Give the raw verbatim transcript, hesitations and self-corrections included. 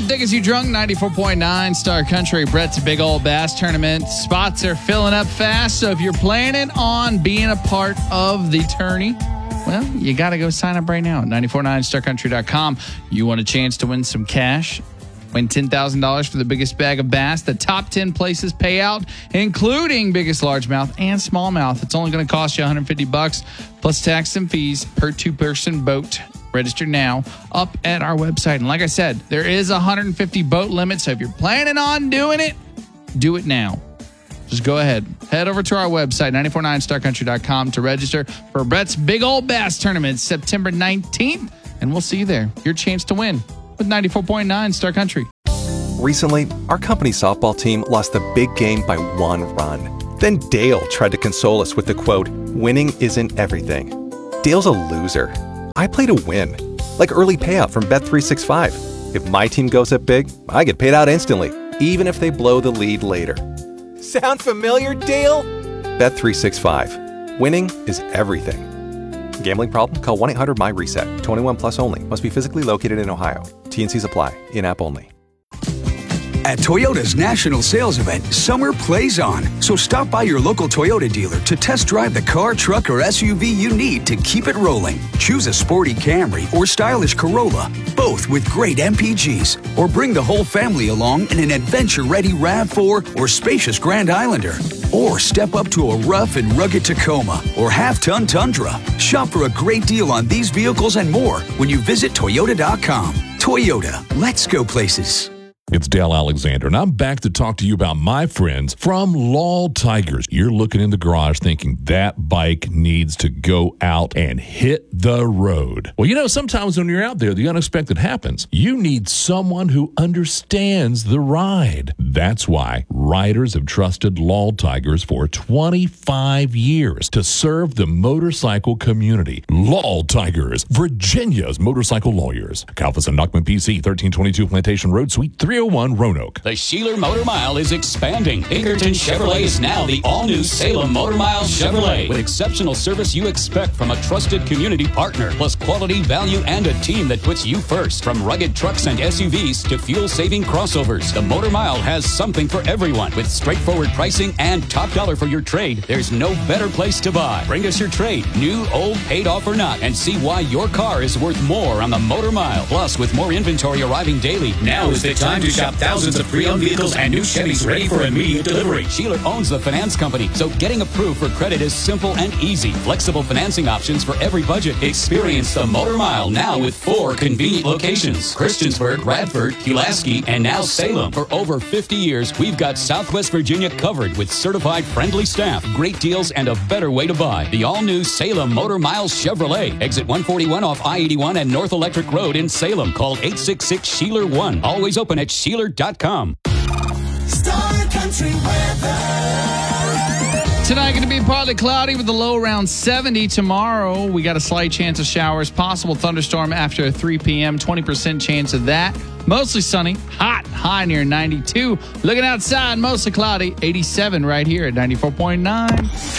Dick Is You Drunk, ninety-four point nine Star Country. Brett's Big Old Bass Tournament. Spots are filling up fast, so if you're planning on being a part of the tourney, well, you got to go sign up right now at nine four nine star country dot com. You want a chance to win some cash? Win ten thousand dollars for the biggest bag of bass. The top ten places pay out, including biggest largemouth and smallmouth. It's only going to cost you one hundred fifty bucks plus tax and fees per two-person boat. Register now up at our website. And like I said, there is a one hundred fifty boat limit, so if you're planning on doing it, do it now. Just go ahead. Head over to our website, nine four nine star country dot com, to register for Brett's Big Old Bass Tournament, September nineteenth, and we'll see you there. Your chance to win with ninety-four point nine Star Country. Recently, our company softball team lost the big game by one run. Then Dale tried to console us with the quote, "Winning isn't everything." Dale's a loser. I play to win, like early payout from Bet three sixty-five. If my team goes up big, I get paid out instantly, even if they blow the lead later. Sound familiar, Dale? Bet three sixty-five. Winning is everything. Gambling problem? Call one eight hundred M Y reset. twenty-one plus only. Must be physically located in Ohio. T N Cs apply. In-app only. At Toyota's national sales event, summer plays on. So stop by your local Toyota dealer to test drive the car, truck, or S U V you need to keep it rolling. Choose a sporty Camry or stylish Corolla, both with great M P Gs. Or bring the whole family along in an adventure-ready RAV four or spacious Grand Islander. Or step up to a rough and rugged Tacoma or half-ton Tundra. Shop for a great deal on these vehicles and more when you visit Toyota dot com. Toyota, let's go places. It's Dale Alexander, and I'm back to talk to you about my friends from Lal Tigers. You're looking in the garage thinking that bike needs to go out and hit the road. Well, you know, sometimes when you're out there, the unexpected happens. You need someone who understands the ride. That's why riders have trusted Lal Tigers for twenty-five years to serve the motorcycle community. Lal Tigers, Virginia's motorcycle lawyers. Kalfas and Nachman P C, thirteen twenty-two Plantation Road, Suite three oh one, Roanoke. The Sheeler Motor Mile is expanding. Pinkerton Chevrolet is now the all-new Salem Motor Mile Chevrolet. With exceptional service you expect from a trusted community partner, plus quality, value, and a team that puts you first. From rugged trucks and S U Vs to fuel-saving crossovers, the Motor Mile has something for everyone. With straightforward pricing and top dollar for your trade, there's no better place to buy. Bring us your trade, new, old, paid off or not, and see why your car is worth more on the Motor Mile. Plus, with more inventory arriving daily, now is the time to shop thousands of pre-owned vehicles and new Chevys ready for immediate delivery. Sheeler owns the finance company, so getting approved for credit is simple and easy. Flexible financing options for every budget. Experience the Motor Mile now with four convenient locations: Christiansburg, Radford, Pulaski, and now Salem. For over fifty years, we've got Southwest Virginia covered with certified friendly staff, great deals, and a better way to buy. The all-new Salem Motor Mile Chevrolet. Exit one forty-one off I eighty-one and North Electric Road in Salem. Call eight six six, S H E E L E R one. Always open at Sheeler dot com. Star Country weather. Tonight going to be partly cloudy with a low around seventy. Tomorrow we got a slight chance of showers, possible thunderstorm after three p.m., twenty percent chance of that. Mostly sunny, hot, high near ninety-two. Looking outside, mostly cloudy, eighty-seven right here at ninety-four point nine.